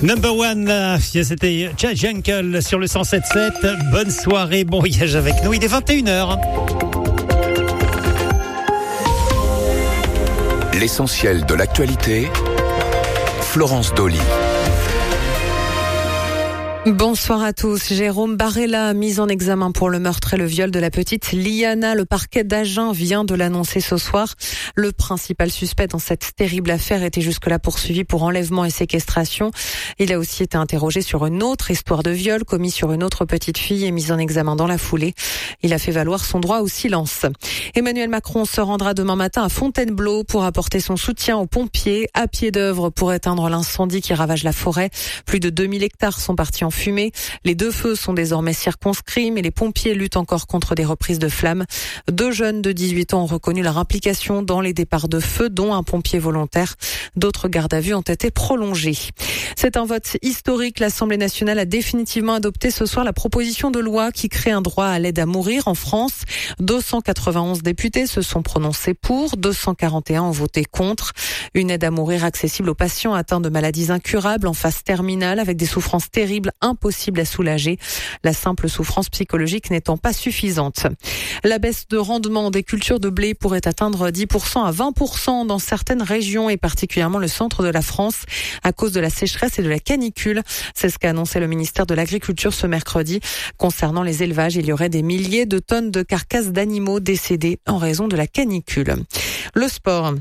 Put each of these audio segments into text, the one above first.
Number one, c'était Jungle sur le 107.7. Bonne soirée, bon voyage avec nous. Il est 21h. L'essentiel de l'actualité, Florence Dolly. Bonsoir à tous. Jérôme Barella, mis en examen pour le meurtre et le viol de la petite Liana. Le parquet d'Agen vient de l'annoncer ce soir. Le principal suspect dans cette terrible affaire était jusque-là poursuivi pour enlèvement et séquestration. Il a aussi été interrogé sur une autre histoire de viol commis sur une autre petite fille et mis en examen dans la foulée. Il a fait valoir son droit au silence. Emmanuel Macron se rendra demain matin à Fontainebleau pour apporter son soutien aux pompiers à pied d'œuvre pour éteindre l'incendie qui ravage la forêt. Plus de 2000 hectares sont partis en fumée. Les deux feux sont désormais circonscrits, mais les pompiers luttent encore contre des reprises de flammes. 2 jeunes de 18 ans ont reconnu leur implication dans les départs de feu, dont un pompier volontaire. D'autres gardes à vue ont été prolongés. C'est un vote historique. L'Assemblée nationale a définitivement adopté ce soir la proposition de loi qui crée un droit à l'aide à mourir en France. 291 députés se sont prononcés pour, 241 ont voté contre. Une aide à mourir accessible aux patients atteints de maladies incurables en phase terminale avec des souffrances terribles impossible à soulager, la simple souffrance psychologique n'étant pas suffisante. La baisse de rendement des cultures de blé pourrait atteindre 10% à 20% dans certaines régions et particulièrement le centre de la France à cause de la sécheresse et de la canicule. C'est ce qu'a annoncé le ministère de l'Agriculture ce mercredi. Concernant les élevages, il y aurait des milliers de tonnes de carcasses d'animaux décédés en raison de la canicule. Le sport.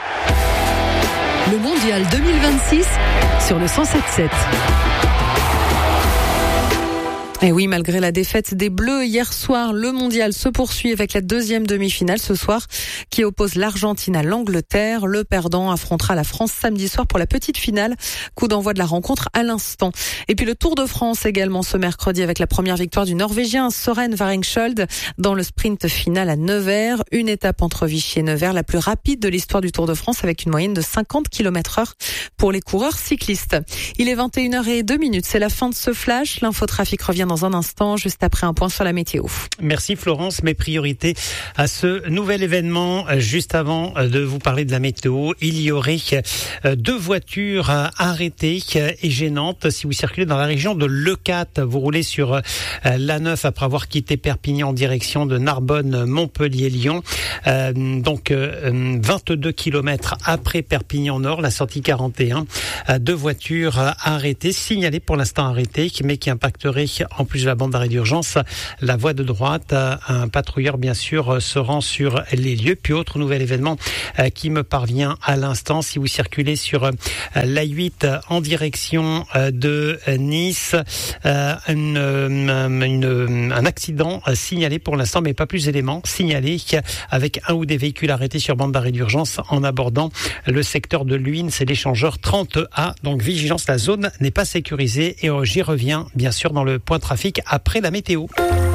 Le mondial 2026 sur le 107.7. Et oui, malgré la défaite des Bleus hier soir, le mondial se poursuit avec la deuxième demi-finale ce soir qui oppose l'Argentine à l'Angleterre. Le perdant affrontera la France samedi soir pour la petite finale. Coup d'envoi de la rencontre à l'instant. Et puis le Tour de France également ce mercredi avec la première victoire du Norvégien Søren Varengshold dans le sprint final à Nevers. Une étape entre Vichy et Nevers, la plus rapide de l'histoire du Tour de France avec une moyenne de 50 km/h pour les coureurs cyclistes. Il est 21h02. C'est la fin de ce flash. L'infotrafic revient dans un instant, juste après un point sur la météo. Merci Florence. Mes priorités à ce nouvel événement. Juste avant de vous parler de la météo, il y aurait 2 voitures arrêtées et gênantes si vous circulez dans la région de Leucate. Vous roulez sur l'A9 après avoir quitté Perpignan en direction de Narbonne, Montpellier, Lyon. 22 km après Perpignan Nord, la sortie 41. 2 voitures arrêtées, signalées pour l'instant arrêtées, mais qui impacteraient en plus de la bande d'arrêt d'urgence, la voie de droite. Un patrouilleur, bien sûr, se rend sur les lieux. Puis autre nouvel événement qui me parvient à l'instant, si vous circulez sur l'A8 en direction de Nice, un accident signalé pour l'instant, mais pas plus d'éléments signalés, avec un ou des véhicules arrêtés sur bande d'arrêt d'urgence en abordant le secteur de Luynes, c'est l'échangeur 30A. Donc vigilance, la zone n'est pas sécurisée et j'y reviens bien sûr dans le point trafic après la météo.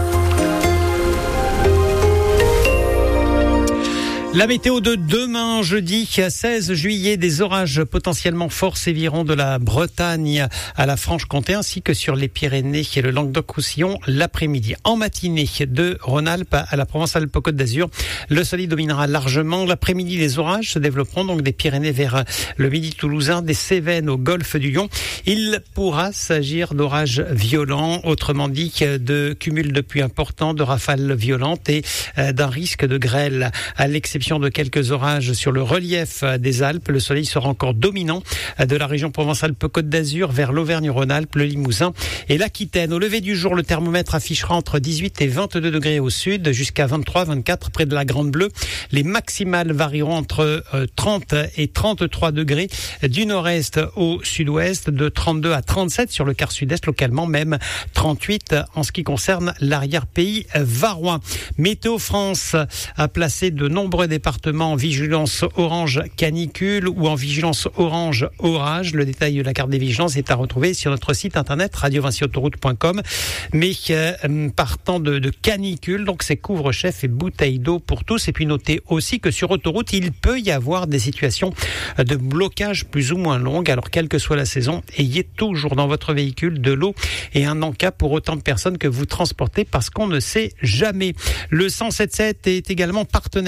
La météo de demain, jeudi 16 juillet, des orages potentiellement forts séviront de la Bretagne à la Franche-Comté ainsi que sur les Pyrénées et le Languedoc-Roussillon l'après-midi. En matinée, de Rhône-Alpes à la Provence-Alpes-Côte d'Azur, le soleil dominera largement. L'après-midi, les orages se développeront donc des Pyrénées vers le midi toulousain, des Cévennes au golfe du Lion. Il pourra s'agir d'orages violents, autrement dit de cumuls de pluie importants, de rafales violentes et d'un risque de grêle. À l'exception de quelques orages sur le relief des Alpes, le soleil sera encore dominant de la région Provence-Alpes-Côte d'Azur vers l'Auvergne-Rhône-Alpes, le Limousin et l'Aquitaine. Au lever du jour, le thermomètre affichera entre 18 et 22 degrés au sud, jusqu'à 23-24 près de la Grande Bleue. Les maximales varieront entre 30 et 33 degrés du nord-est au sud-ouest, de 32 à 37 sur le quart sud-est, localement même 38 en ce qui concerne l'arrière-pays varois. Météo France a placé de nombreux départements en vigilance orange canicule ou en vigilance orange orage. Le détail de la carte des vigilances est à retrouver sur notre site internet radio-autoroute.com. Mais partant de canicule, donc c'est couvre-chef et bouteilles d'eau pour tous. Et puis notez aussi que sur autoroute, il peut y avoir des situations de blocage plus ou moins longues. Alors quelle que soit la saison, ayez toujours dans votre véhicule de l'eau et un en-cas pour autant de personnes que vous transportez parce qu'on ne sait jamais. Le 107.7 est également partenaire de la campagne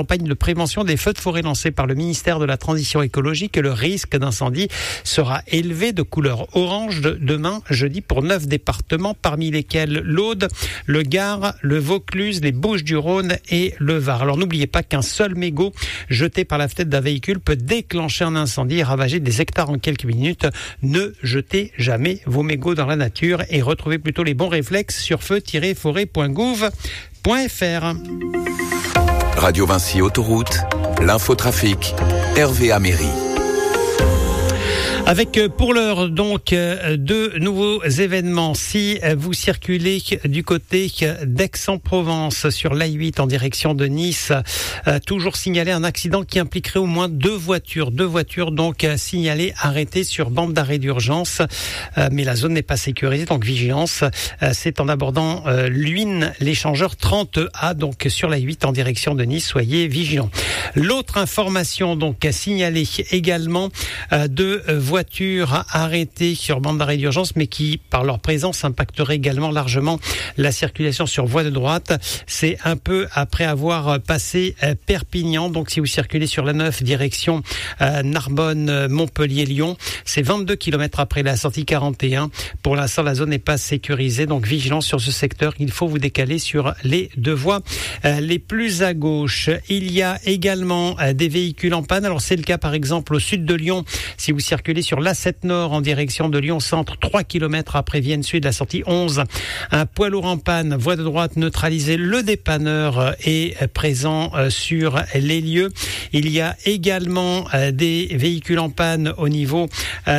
campagne de prévention des feux de forêt lancée par le ministère de la Transition écologique. Le risque d'incendie sera élevé de couleur orange demain, jeudi, pour 9 départements, parmi lesquels l'Aude, le Gard, le Vaucluse, les Bouches-du-Rhône et le Var. Alors n'oubliez pas qu'un seul mégot jeté par la fenêtre d'un véhicule peut déclencher un incendie et ravager des hectares en quelques minutes. Ne jetez jamais vos mégots dans la nature et retrouvez plutôt les bons réflexes sur feu-forêt.gouv.fr. Radio Vinci Autoroute, l'infotrafic, Hervé Améry. Avec pour l'heure donc deux nouveaux événements. Si vous circulez du côté d'Aix-en-Provence sur l'A8 en direction de Nice, toujours signalé un accident qui impliquerait au moins deux voitures donc signalées arrêtées sur bande d'arrêt d'urgence, mais la zone n'est pas sécurisée, donc vigilance. C'est en abordant l'Huine, l'échangeur 30A, donc sur l'A8 en direction de Nice. Soyez vigilants. L'autre information donc signalée également de voitures arrêtées sur bande d'arrêt d'urgence, mais qui, par leur présence, impacteraient également largement la circulation sur voie de droite. C'est un peu après avoir passé Perpignan. Donc, si vous circulez sur la 9, direction Narbonne, Montpellier, Lyon, c'est 22 km après la sortie 41. Pour l'instant, la zone n'est pas sécurisée. Donc, vigilance sur ce secteur. Il faut vous décaler sur les deux voies les plus à gauche. Il y a également des véhicules en panne. Alors, c'est le cas, par exemple, au sud de Lyon. Si vous circulez sur l'A7 Nord en direction de Lyon Centre, 3 km après Vienne Sud, la sortie 11. Un poids lourd en panne, voie de droite neutralisée. Le dépanneur est présent sur les lieux. Il y a également des véhicules en panne au niveau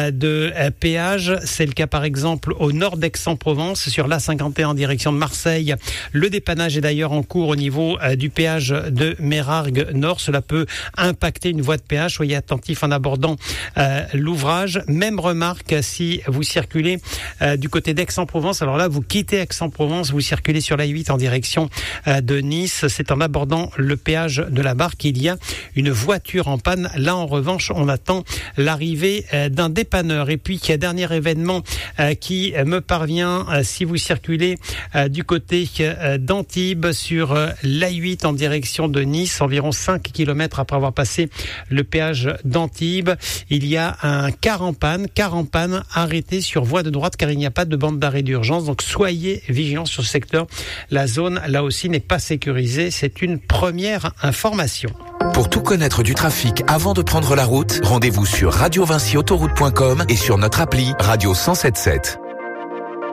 de péage. C'est le cas par exemple au nord d'Aix-en-Provence sur l'A51 en direction de Marseille. Le dépannage est d'ailleurs en cours au niveau du péage de Mérargues Nord. Cela peut impacter une voie de péage. Soyez attentifs en abordant l'ouvrage. Même remarque si vous circulez du côté d'Aix-en-Provence. Alors là, vous quittez Aix-en-Provence, vous circulez sur l'A8 en direction de Nice. C'est en abordant le péage de la Barque qu'il y a une voiture en panne. Là, en revanche, on attend l'arrivée d'un dépanneur. Et puis, il y a un dernier événement qui me parvient si vous circulez du côté d'Antibes sur l'A8 en direction de Nice, environ 5 km après avoir passé le péage d'Antibes. Il y a un car en panne arrêté sur voie de droite car il n'y a pas de bande d'arrêt d'urgence. Donc soyez vigilants sur ce secteur. La zone, là aussi, n'est pas sécurisée. C'est une première information. Pour tout connaître du trafic avant de prendre la route, rendez-vous sur radiovinciautoroute.com et sur notre appli Radio 107.7.